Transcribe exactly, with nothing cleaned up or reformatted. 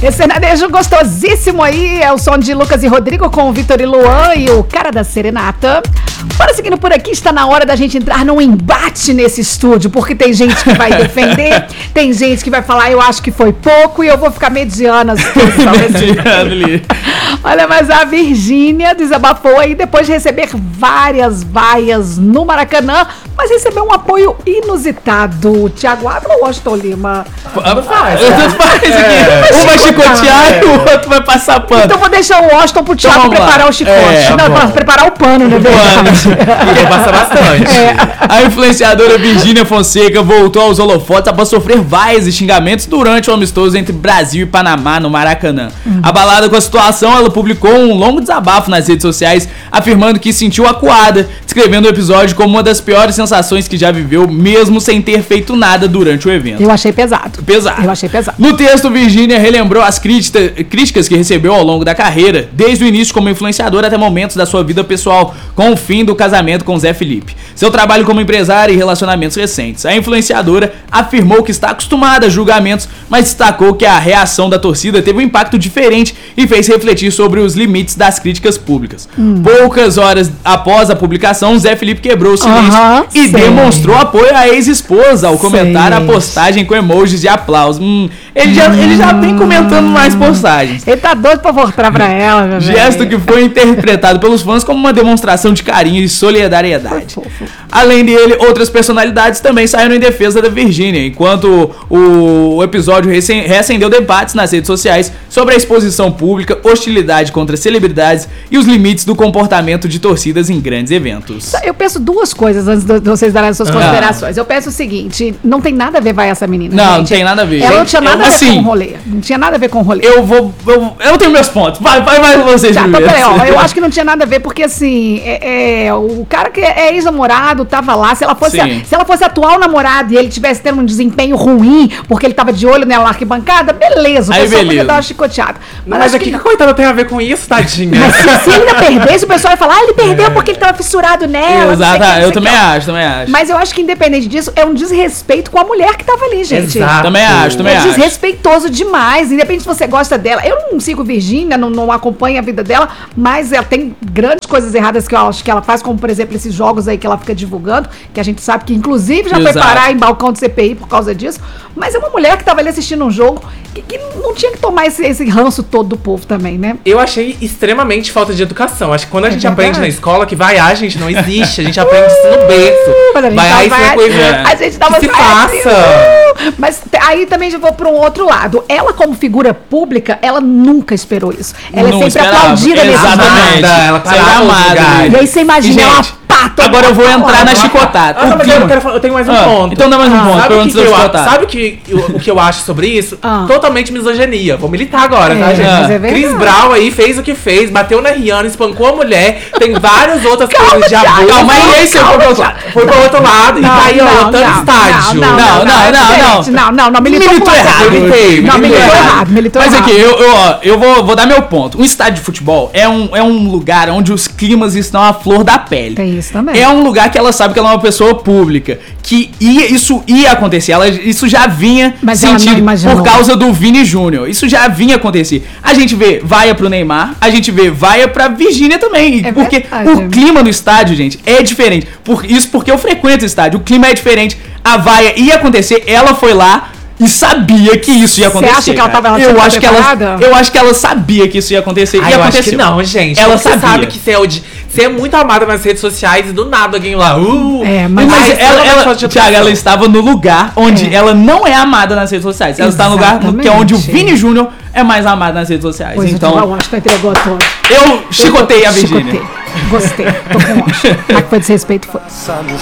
Esse sertanejo gostosíssimo aí é o som de Lucas e Rodrigo com o Vitor e Luan e o cara da serenata. Bora seguindo por aqui, está na hora da gente entrar num embate nesse estúdio, porque tem gente que vai defender, tem gente que vai falar, eu acho que foi pouco, e eu vou ficar mediana. Mediano. Olha, mas a Virgínia desabafou aí depois de receber várias vaias no Maracanã, mas recebeu um apoio inusitado. Tiago Ávila ou Washington Lima? Tanto faz. Tanto faz aqui. Um vai chicotear e o outro vai passar pano. Então vou deixar o Washington pro Thiago então, preparar o chicote. É, não, pra preparar o pano, né? Porque passa bastante. É. A influenciadora Virgínia Fonseca voltou aos holofotes após sofrer vaias e xingamentos durante o amistoso entre Brasil e Panamá no Maracanã. Hum. Abalada com a situação, ela publicou um longo desabafo nas redes sociais, afirmando que se sentiu acuada, descrevendo o episódio como uma das piores sensações que já viveu, mesmo sem ter feito nada durante o evento. Eu achei pesado. Pesado. Eu achei pesado. No texto, Virgínia relembrou as crítica, críticas que recebeu ao longo da carreira, desde o início como influenciadora até momentos da sua vida pessoal, com o fim do casamento com Zé Felipe. Seu trabalho como empresária e relacionamentos recentes. A influenciadora afirmou que está acostumada a julgamentos, mas destacou que a reação da torcida teve um impacto diferente e fez refletir sobre os limites das críticas públicas. Hum. Poucas horas após a publicação, Zé Felipe quebrou o silêncio uh-huh, e sei. demonstrou apoio à ex-esposa ao comentar sei. a postagem com emojis de aplauso. Hum, ele, já, hum. ele já vem comentando mais postagens. Ele tá doido pra voltar pra ela, meu Gesto que foi interpretado pelos fãs como uma demonstração de carinho e solidariedade. Além dele, outras personalidades também saíram em defesa da Virgínia, enquanto o, o episódio reacendeu debates nas redes sociais sobre a exposição pública, hostilidade contra celebridades e os limites do comportamento de torcidas em grandes eventos. Eu penso duas coisas antes de vocês darem as suas ah. considerações. Eu penso o seguinte, não tem nada a ver vai essa menina, Não, gente. não tem nada a ver. Ela não tinha nada eu, a ver assim, com o rolê. Não tinha nada a ver com o rolê. Eu vou... Eu, eu tenho meus pontos. Vai, vai, vai vocês tá, primeiro. Então, peraí, ó, eu acho que não tinha nada a ver porque, assim, é, é, o cara que é ex-namorado tava lá, se ela fosse a, se ela fosse atual namorada e ele tivesse tendo um desempenho ruim porque ele tava de olho nela na arquibancada, beleza, o Aí, pessoal beleza. podia dar uma chicoteada. Mas, mas aqui que, que coitada tem a ver com isso, tadinha? Mas se, se ele ainda perdesse, o pessoal ia falar, ah, ele perdeu é. porque ele tava fissurado nela. Exato, que, eu também acho, também acho. Mas eu acho que independente disso, é um desrespeito com a mulher que tava ali, gente. Exato. Também acho, também é acho. É desrespeitoso demais, independente se você gosta dela. Eu não sigo Virgínia, não, não acompanho a vida dela, mas ela tem grandes coisas erradas que eu acho que ela faz, como por exemplo esses jogos aí que ela fica divulgando, que a gente sabe que inclusive já Exato. foi parar em balcão de C P I por causa disso, mas é uma mulher que tava ali assistindo um jogo que, que não tinha que tomar esse, esse ranço todo do povo também, né? Eu achei extremamente falta de educação. Acho que quando a é gente verdade. aprende na escola que vaiar, gente, não existe. A gente aprende isso no berço. Vaiar isso é coisa é. a gente dava que se passa. Mas aí também já vou para um outro lado. Ela, como figura pública, ela nunca esperou isso. Ela não é sempre esperava. Exatamente. nesse Exatamente. Ela será amada. E aí você imagina e, ela gente, pá, agora eu vou entrar lá, na lá, chicotada. Ah, mas eu, quero, eu tenho mais um ah, ponto. Então dá mais um ah, ponto. Sabe o que, que, eu, sabe que eu, o que eu acho sobre isso? Ah. Totalmente misoginia. Vou militar agora, é, tá, gente? Mas é Chris Brown aí fez o que fez, bateu na Rihanna, espancou a mulher. Tem várias outras coisas de abuso. Calma aí, esse foi pro outro lado. Foi pro outro lado não, e tá aí, ó, lotando estádio. Não, não, não, não. Não, não, não, militou, militou errado. Militei, não, militou errado. Militou Mas errado. aqui, eu, eu, ó, eu vou, vou dar meu ponto. Um estádio de futebol é um, é um lugar onde os climas estão à flor da pele. Tem isso também. É um lugar que ela sabe que ela é uma pessoa pública, que ia, isso ia acontecer. Ela, isso já vinha Mas sentido por causa do Vini Júnior. Isso já vinha acontecer. A gente vê vaia pro Neymar, a gente vê vaia pra Virgínia também. É porque verdade. o clima no estádio, gente, é diferente. Por, isso porque eu frequento o estádio. O clima é diferente. A vaia ia acontecer, ela foi lá e sabia que isso ia acontecer. Você acha que ela tava eu acho que preparada? ela, eu acho que ela sabia que isso ia acontecer. Ah, e eu aconteceu. acho que não, gente. Ela você sabe que você é, de, você é muito amada nas redes sociais e do nada alguém lá. Uh, é, mas, mas mas ela, ela, ela Thiago, ela estava no lugar onde é. ela não é amada nas redes sociais. Ela Exatamente. está no lugar que é onde o Vini Júnior é mais amado nas redes sociais. Pois então, eu acho que entregou a todos. Eu chicotei eu a Virgínia. Gostei. Tô com ódio. A que foi desrespeito foi.